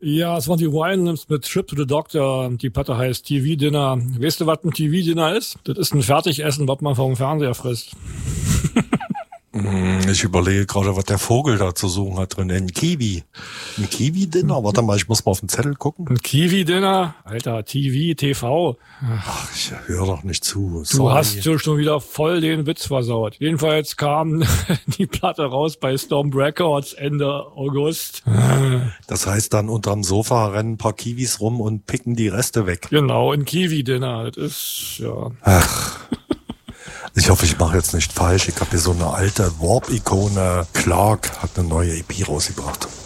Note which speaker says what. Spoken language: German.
Speaker 1: Ja, es waren die Winans mit Trip to the Doctor. Die Platte heißt TV-Dinner. Weißt du, was ein TV-Dinner ist? Das ist ein Fertigessen, was man vom Fernseher frisst.
Speaker 2: Ich überlege gerade, was der Vogel da zu suchen hat drin. Ein Kiwi. Ein Kiwi-Dinner? Warte mal, ich muss mal auf den Zettel gucken.
Speaker 1: Ein Kiwi-Dinner? Alter, TV.
Speaker 2: Ach, ich höre doch nicht zu.
Speaker 1: Du hast schon wieder voll den Witz versaut. Jedenfalls kam die Platte raus bei Storm Records Ende August.
Speaker 2: Das heißt dann unterm Sofa rennen ein paar Kiwis rum und picken die Reste weg.
Speaker 1: Genau, ein Kiwi-Dinner. Das ist, ja...
Speaker 2: Ach... Ich hoffe, ich mache jetzt nicht falsch. Ich habe hier so eine alte Warp-Ikone. Clark hat eine neue EP rausgebracht.